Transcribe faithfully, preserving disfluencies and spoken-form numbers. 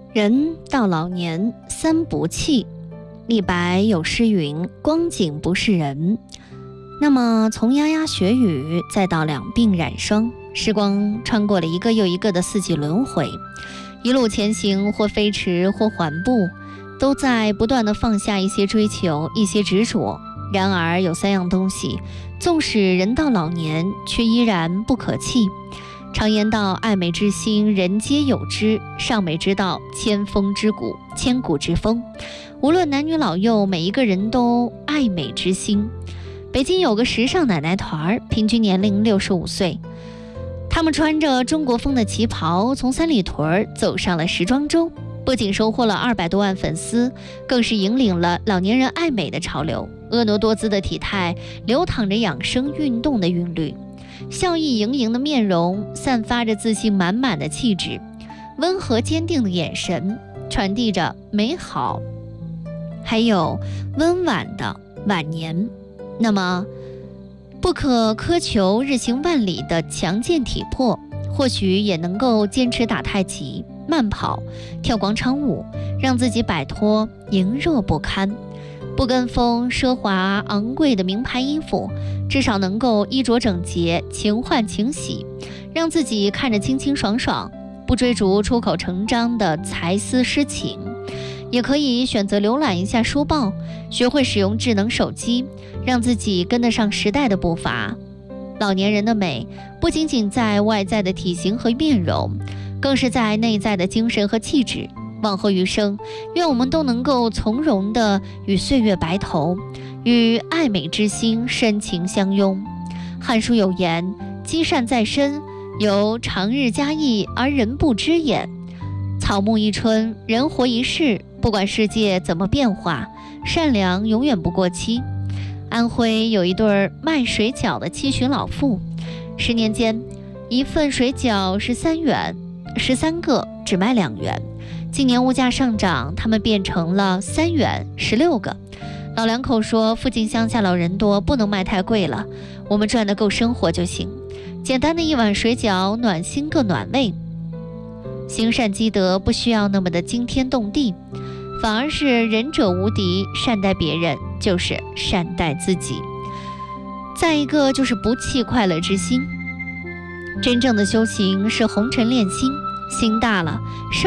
人到老年三不弃，李白有诗云：光景不是人。那么从牙牙学语再到两鬓染霜，时光穿过了一个又一个的四季轮回，一路前行，或飞驰或缓步，都在不断地放下一些追求，一些执着。然而有三样东西，纵使人到老年，却依然不可弃。常言道，爱美之心，人皆有之；尚美之道，千峰之谷，千古之峰。无论男女老幼，每一个人都爱美之心。北京有个时尚奶奶团，平均年龄六十五岁，他们穿着中国风的旗袍，从三里屯走上了时装周，不仅收获了二百多万粉丝，更是引领了老年人爱美的潮流。婀娜多姿的体态，流淌着养生运动的韵律，笑意盈盈的面容，散发着自信满满的气质，温和坚定的眼神，传递着美好，还有温婉的晚年。那么不可苛求日行万里的强健体魄，或许也能够坚持打太极、慢跑、跳广场舞，让自己摆脱羸弱不堪。不跟风奢华昂贵的名牌衣服，至少能够衣着整洁，情换情喜，让自己看着清清爽爽。不追逐出口成章的才思诗情，也可以选择浏览一下书报，学会使用智能手机，让自己跟得上时代的步伐。老年人的美不仅仅在外在的体型和面容，更是在内在的精神和气质。往后余生，愿我们都能够从容地与岁月白头，与爱美之心深情相拥。汉书有言：积善在身，犹长日嘉义而人不知焉。草木一春，人活一世，不管世界怎么变化，善良永远不过期。安徽有一对卖水饺的七旬老妇，十年间，一份水饺是三元，十三个只卖两元。今年物价上涨，他们变成了三元十六个。老两口说，附近乡下老人多，不能卖太贵了，我们赚得够生活就行。简单的一碗水饺，暖心更暖胃。行善积德不需要那么的惊天动地，反而是仁者无敌，善待别人就是善待自己。再一个就是不弃快乐之心。真正的修行是红尘炼心，心大了，事